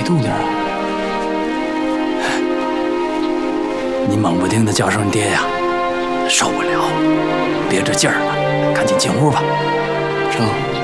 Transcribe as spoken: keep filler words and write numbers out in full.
动静啊？ 你猛不丁的叫声爹呀，受不了，憋着劲儿呢，赶紧进屋吧。 成。